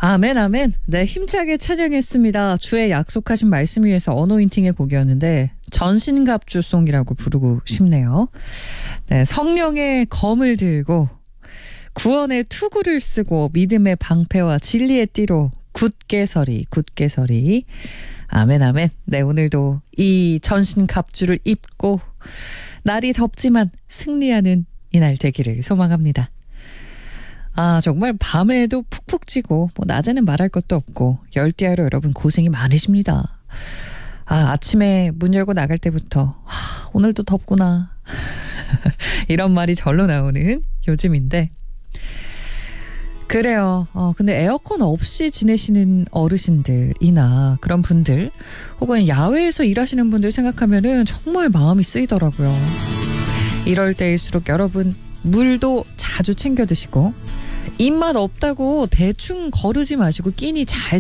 아멘, 아멘. 네, 힘차게 찬양했습니다. 주의 약속하신 말씀 위에서 어노인팅의 곡이었는데 전신갑주송이라고 부르고 싶네요. 네, 성령의 검을 들고 구원의 투구를 쓰고 믿음의 방패와 진리의 띠로 굳게 서리. 아멘, 아멘. 네, 오늘도 이 전신갑주를 입고 날이 덥지만 승리하는 이날 되기를 소망합니다. 아, 정말 밤에도 푹푹 찌고 낮에는 말할 것도 없고 열대야로 여러분 고생이 많으십니다. 아, 아침에 문 열고 나갈 때부터 오늘도 덥구나 이런 말이 절로 나오는 요즘인데 그래요. 근데 에어컨 없이 지내시는 어르신들이나 그런 분들 혹은 야외에서 일하시는 분들 생각하면은 정말 마음이 쓰이더라고요. 이럴 때일수록 여러분 물도 자주 챙겨 드시고 입맛 없다고 대충 거르지 마시고 끼니 잘